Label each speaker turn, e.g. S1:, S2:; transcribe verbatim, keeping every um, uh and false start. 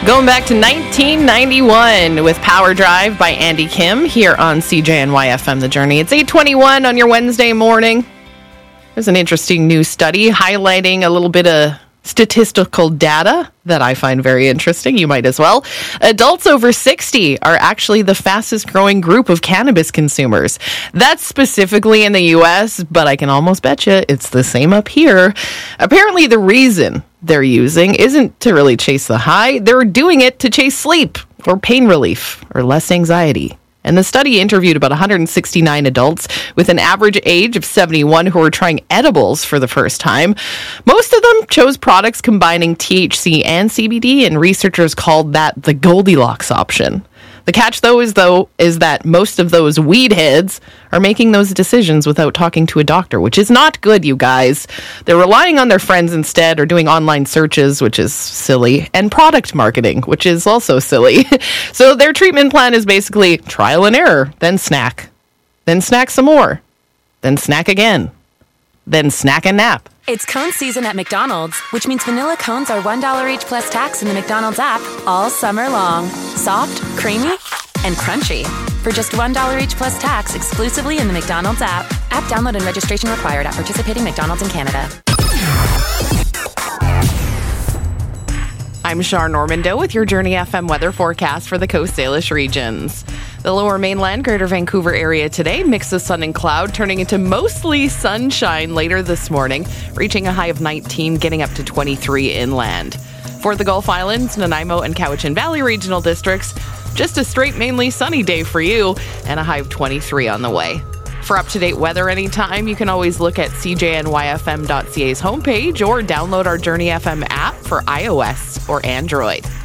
S1: Going back to nineteen ninety-one with Power Drive by Andy Kim here on C J N Y F M The Journey. It's eight twenty-one on your Wednesday morning. There's an interesting new study highlighting a little bit of statistical data that I find very interesting. You might as well. Adults over sixty are actually the fastest growing group of cannabis consumers. That's specifically in the U S, but I can almost bet you it's the same up here. Apparently the reason they're using isn't to really chase the high. They're doing it to chase sleep or pain relief or less anxiety. And the study interviewed about one hundred sixty-nine adults with an average age of seventy-one who were trying edibles for the first time. Most of them chose products combining T H C and C B D, and researchers called that the Goldilocks option. The catch, though, is though is that most of those weed heads are making those decisions without talking to a doctor, which is not good, you guys. They're relying on their friends instead, or doing online searches, which is silly, and product marketing, which is also silly. So their treatment plan is basically trial and error, then snack, then snack some more, then snack again, then snack and nap.
S2: It's cone season at McDonald's, which means vanilla cones are one dollar each plus tax in the McDonald's app all summer long. Soft, creamy, and crunchy. For just one dollar each plus tax exclusively in the McDonald's app. App download and registration required at participating McDonald's in Canada.
S1: I'm Shar Normando with your Journey F M weather forecast for the Coast Salish regions. The lower mainland, greater Vancouver area today, mix of sun and cloud, turning into mostly sunshine later this morning, reaching a high of nineteen, getting up to twenty-three inland. For the Gulf Islands, Nanaimo and Cowichan Valley regional districts, just a straight mainly sunny day for you, and a high of twenty-three on the way. For up-to-date weather anytime, you can always look at C J N Y F M dot C A's homepage or download our Journey F M app for iOS or Android.